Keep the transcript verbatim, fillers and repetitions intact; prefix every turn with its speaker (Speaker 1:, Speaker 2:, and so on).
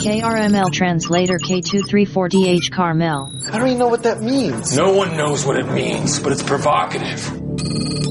Speaker 1: K R M L translator K two three four D H Carmel.
Speaker 2: I don't even know what that means.
Speaker 3: No one knows what it means, but it's provocative.